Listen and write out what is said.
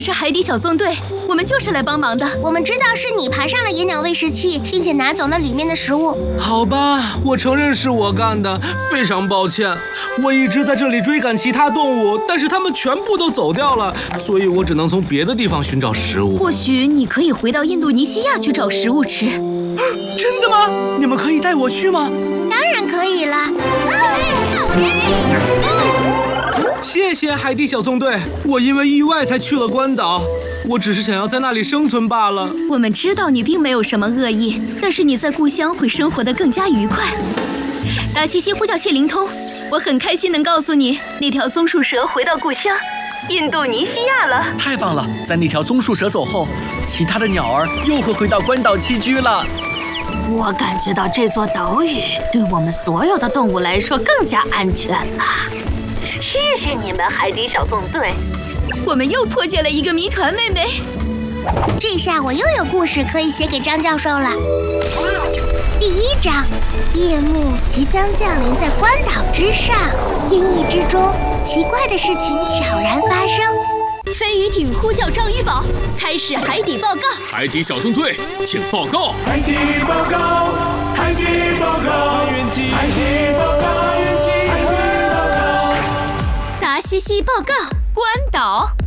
是海底小纵队，我们就是来帮忙的。 我们知道是你爬上了野鸟喂食器，并且拿走了里面的食物。 好吧，我承认是我干的，非常抱歉。我一直在这里追赶其他动物，但是它们全部都走掉了，所以我只能从别的地方寻找食物。 或许你可以回到印度尼西亚去找食物吃。 真的吗？你们可以带我去吗？ 当然可以了。 谢谢海底小纵队，我因为意外才去了关岛，我只是想要在那里生存罢了。 我们知道你并没有什么恶意，但是你在故乡会生活得更加愉快。达西西呼叫谢灵通，我很开心能告诉你，那条棕树蛇回到故乡印度尼西亚了。 太棒了！在那条棕树蛇走后，其他的鸟儿又会回到关岛栖居了。 我感觉到这座岛屿对我们所有的动物来说更加安全了。谢谢你们，海底小纵队。 我们又破解了一个谜团，妹妹。 这下我又有故事可以写给张教授了。第1章，夜幕即将降临在关岛之上，天意之中，奇怪的事情悄然发生。 飞鱼艇呼叫张鱼堡，开始海底报告。 海底小纵队，请报告。 海底报告，海底报告，海底报告，海底报告。 达西西报告，关岛。